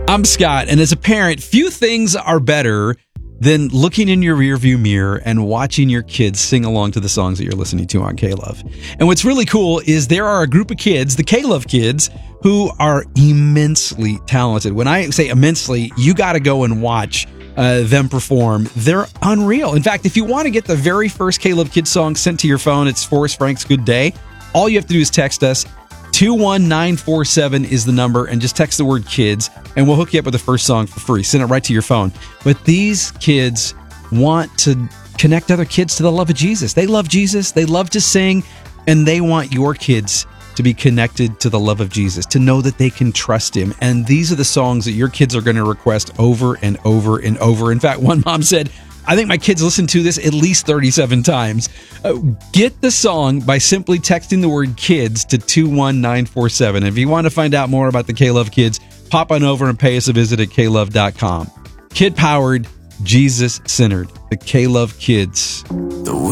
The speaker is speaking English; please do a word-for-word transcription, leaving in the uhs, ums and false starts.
I'm Scott, and as a parent, few things are better than looking in your rearview mirror and watching your kids sing along to the songs that you're listening to on K-Love. And what's really cool is there are a group of kids, the K-Love kids, who are immensely talented. When I say immensely, you got to go and watch uh, them perform. They're unreal. In fact, if you want to get the very first K-Love Kids song sent to your phone, it's Forrest Frank's Good Day. All you have to do is text us. two one nine four seven is the number, and just text the word kids, and we'll hook you up with the first song for free. Send it right to your phone. But these kids want to connect other kids to the love of Jesus. They love Jesus, they love to sing, and they want your kids to be connected to the love of Jesus, to know that they can trust him. And these are the songs that your kids are going to request over and over and over. In fact, one mom said, I think my kids listen to this at least thirty-seven times. Uh, get the song by simply texting the word kids to two one nine four seven. If you want to find out more about the K-Love Kids, pop on over and pay us a visit at k love dot com. Kid-powered, Jesus-centered, the K-Love Kids. The